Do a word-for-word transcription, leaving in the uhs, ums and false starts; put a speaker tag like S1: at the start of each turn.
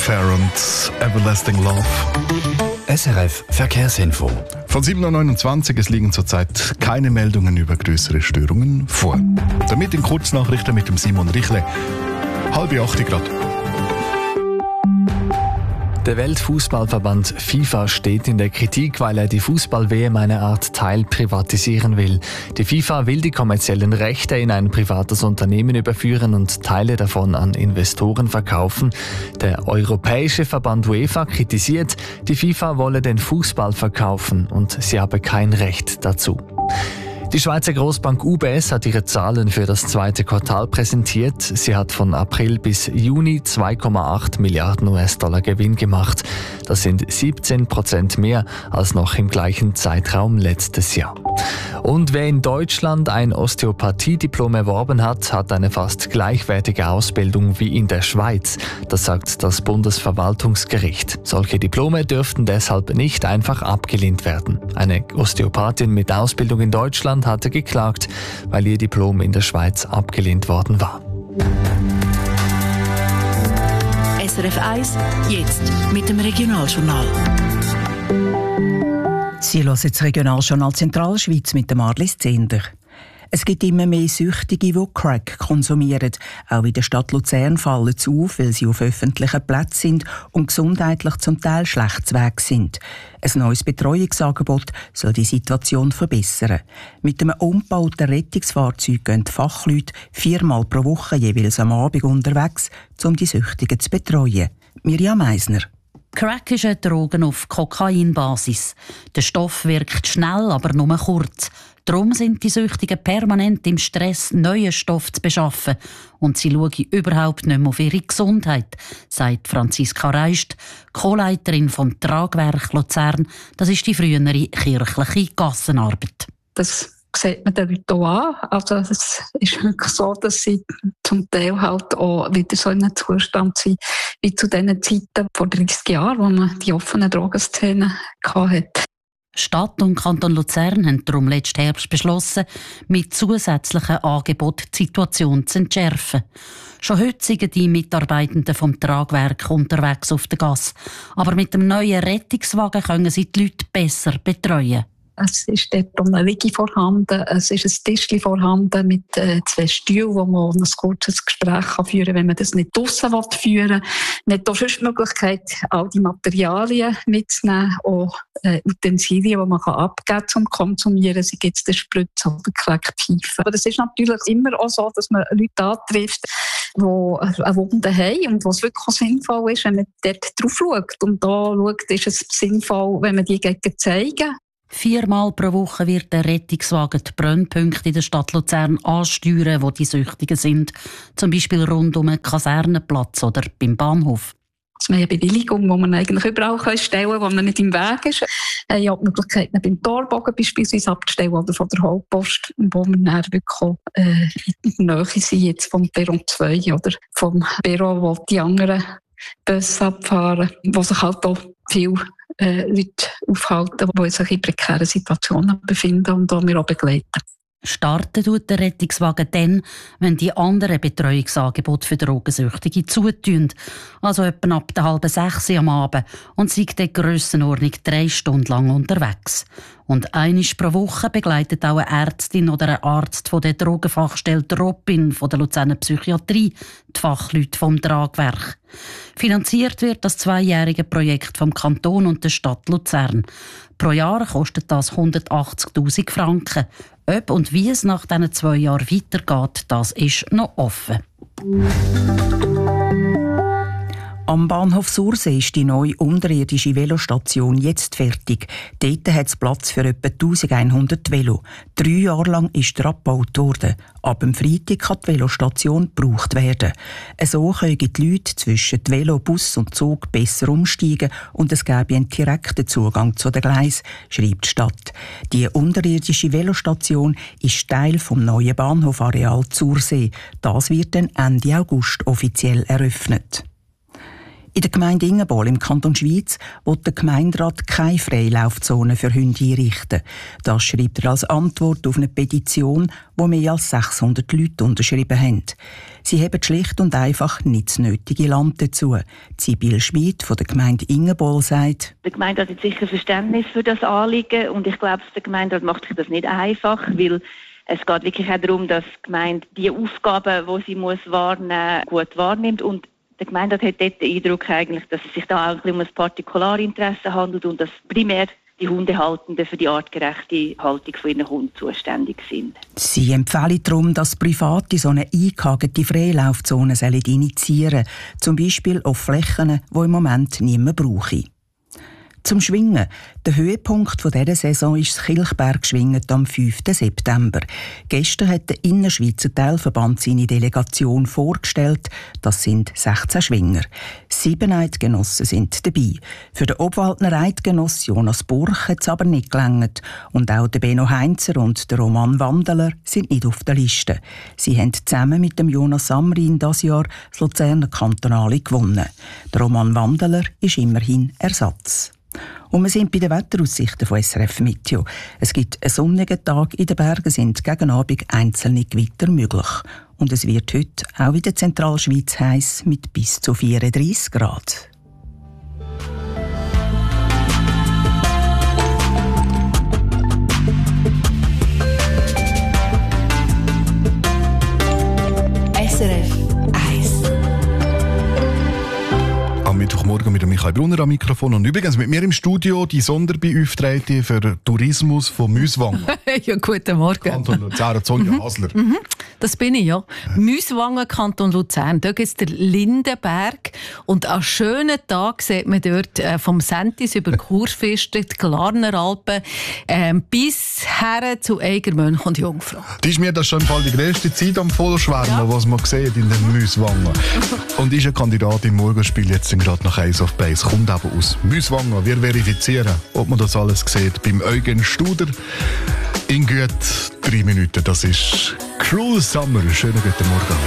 S1: Affair und Everlasting Love.
S2: S R F Verkehrsinfo.
S1: Von sieben Uhr neunundzwanzig, es liegen zurzeit keine Meldungen über größere Störungen vor. Damit in Kurznachrichten mit dem Simon Richle. Halbe acht Grad.
S2: Der Weltfußballverband FIFA steht in der Kritik, weil er die Fußball-W M eine Art Teil privatisieren will. Die FIFA will die kommerziellen Rechte in ein privates Unternehmen überführen und Teile davon an Investoren verkaufen. Der europäische Verband UEFA kritisiert, die FIFA wolle den Fußball verkaufen und sie habe kein Recht dazu. Die Schweizer Grossbank U B S hat ihre Zahlen für das zweite Quartal präsentiert. Sie hat von April bis Juni zwei Komma acht Milliarden U S-Dollar Gewinn gemacht. Das sind siebzehn Prozent mehr als noch im gleichen Zeitraum letztes Jahr. Und wer in Deutschland ein Osteopathie-Diplom erworben hat, hat eine fast gleichwertige Ausbildung wie in der Schweiz. Das sagt das Bundesverwaltungsgericht. Solche Diplome dürften deshalb nicht einfach abgelehnt werden. Eine Osteopathin mit Ausbildung in Deutschland hatte geklagt, weil ihr Diplom in der Schweiz abgelehnt worden war.
S3: S R F eins, jetzt mit dem Regionaljournal.
S4: Sie hören das Regionaljournal Zentralschweiz mit dem Marlies Zehnder. Es gibt immer mehr Süchtige, die Crack konsumieren. Auch in der Stadt Luzern fallen sie auf, weil sie auf öffentlichen Plätzen sind und gesundheitlich zum Teil schlecht zu Weg sind. Ein neues Betreuungsangebot soll die Situation verbessern. Mit einem umgebauten Rettungsfahrzeug gehen die Fachleute viermal pro Woche jeweils am Abend unterwegs, um die Süchtigen zu betreuen. Mirjam Meisner.
S5: Crack ist eine Droge auf Kokainbasis. Der Stoff wirkt schnell, aber nur kurz. Darum sind die Süchtigen permanent im Stress, neuen Stoff zu beschaffen. Und sie schauen überhaupt nicht mehr auf ihre Gesundheit, sagt Franziska Reist, Co-Leiterin vom Tragwerk Luzern. Das ist die frühere kirchliche Gassenarbeit.
S6: Das sieht man den Leuten auch an. Also es ist wirklich so, dass sie zum Teil halt auch wieder so in einem Zustand sind, wie zu den Zeiten vor dreißig Jahren, wo man die offenen Drogenszenen hatte.
S5: Stadt und Kanton Luzern haben darum letzten Herbst beschlossen, mit zusätzlichen Angeboten die Situation zu entschärfen. Schon heute sind die Mitarbeitenden vom Tragwerk unterwegs auf der Gasse. Aber mit dem neuen Rettungswagen können sie die Leute besser betreuen.
S6: Es ist dort eine Liege vorhanden, es ist ein Tischchen vorhanden mit äh, zwei Stühlen, wo man ein kurzes Gespräch kann führen kann, wenn man das nicht draussen führen will. Man hat auch schon die Möglichkeit, all die Materialien mitzunehmen, auch äh, Utensilien, die man kann abgeben kann, zum Konsumieren, sei jetzt der Spritz oder Crackpfeife. Aber es ist natürlich immer auch so, dass man Leute antrifft, die eine Wunde haben und wo es wirklich sinnvoll ist, wenn man dort drauf schaut. Und da schaut, ist es sinnvoll, wenn man die zeigen.
S5: Viermal pro Woche wird der Rettungswagen die Brennpunkte in der Stadt Luzern ansteuern, wo die Süchtigen sind. Zum Beispiel rund um einen Kasernenplatz oder beim Bahnhof.
S6: Wir haben eine Bewilligung, die man eigentlich überall stellen kann, wo man nicht im Weg ist. Ich habe die Möglichkeit, beim Torbogen beispielsweise abzustellen oder von der Hauptpost, wo wir dann wirklich auch, äh, in der Nähe sind, jetzt vom Perron zwei oder vom Perron, wo die anderen Busse abfahren, wo sich halt auch viel Äh, Leute aufhalten, die sich in prekären Situationen befinden und die wir auch begleiten.
S5: Starten tut der Rettungswagen dann, wenn die anderen Betreuungsangebote für Drogensüchtige zutun. Also etwa ab der halben sechs am Abend und sind in Grössenordnung drei Stunden lang unterwegs. Und einmal pro Woche begleitet auch eine Ärztin oder ein Arzt von der Drogenfachstelle Dropin von der Luzerner Psychiatrie die Fachleute vom Tragwerk. Finanziert wird das zweijährige Projekt vom Kanton und der Stadt Luzern. Pro Jahr kostet das hundertachtzigtausend Franken. Ob und wie es nach diesen zwei Jahren weitergeht, das ist noch offen.
S4: Am Bahnhof Sursee ist die neue unterirdische Velostation jetzt fertig. Dort hat es Platz für etwa eintausendeinhundert Velo. Drei Jahre lang ist er abgebaut worden. Ab dem Freitag kann die Velostation gebraucht werden. So können die Leute zwischen Velo, Bus und Zug besser umsteigen und es gäbe einen direkten Zugang zu den Gleisen, schreibt die Stadt. Die unterirdische Velostation ist Teil vom neuen Bahnhofareal Sursee. Das wird dann Ende August offiziell eröffnet. In der Gemeinde Ingenbol im Kanton Schwyz will der Gemeinderat keine Freilaufzone für Hunde einrichten. Das schreibt er als Antwort auf eine Petition, die mehr als sechshundert Leute unterschrieben haben. Sie haben schlicht und einfach nicht das nötige Land dazu. Sibyl Schmid von der Gemeinde Ingenbol sagt:
S7: Der Gemeinderat hat sicher Verständnis für das Anliegen und ich glaube, der Gemeinderat macht sich das nicht einfach, weil es geht wirklich auch darum, dass die Gemeinde die Aufgaben, die sie muss wahrnehmen muss, gut wahrnimmt. Und der Gemeinderat hat dort den Eindruck, eigentlich, dass es sich da auch um ein Partikularinteresse handelt und dass primär die Hundehaltenden für die artgerechte Haltung von ihren Hunden zuständig sind.
S4: Sie empfehlen darum, dass Private so eine eingehagete Freilaufzone initiieren sollen, zum Beispiel auf Flächen, die im Moment niemand brauche. Zum Schwingen. Der Höhepunkt dieser Saison ist das Kilchberg-Schwingen am fünften September. Gestern hat der Innerschweizer Teilverband seine Delegation vorgestellt. Das sind sechzehn Schwinger. Sieben Eidgenossen sind dabei. Für den Obwaldner Eidgenoss Jonas Burch hat es aber nicht gelangt. Und auch der Benno Heinzer und der Roman Wandeler sind nicht auf der Liste. Sie haben zusammen mit dem Jonas Samrin dieses Jahr das Luzerner Kantonale gewonnen. Der Roman Wandeler ist immerhin Ersatz. Und wir sind bei den Wetteraussichten von S R F Meteo. Es gibt einen sonnigen Tag, in den Bergen sind gegen Abend einzelne Gewitter möglich. Und es wird heute auch in der Zentralschweiz heiß mit bis zu vierunddreissig Grad.
S3: S R F eins.
S1: Am Mittwochmorgen mit Michael Brunner am Mikrofon und übrigens mit mir im Studio die Sonderbeauftragte für Tourismus von Müswangen.
S8: Ja, guten Morgen.
S1: Kanton Luzern, Sonja
S8: mhm.
S1: Hasler.
S8: Mhm. Das bin ich, ja. Müswangen, Kanton Luzern. Da gibt es den Lindenberg. Und an schönen Tagen sieht man dort äh, vom Sentis über Kurfürsten, die Glarner Alpen, äh, bis her zu Eigermönch und Jungfrau.
S1: Das ist mir das schon im Fall die grösste Zeit am Vollschwärmen, ja, was man sieht in den Müswangen. Und ist ein Kandidat im Morgenspiel jetzt gerade nach Ace of Base, kommt aber aus Müswangen. Wir verifizieren, ob man das alles sieht, beim Eugen Studer. In gut drei Minuten, das ist Cruel Summer. Schönen guten Morgen.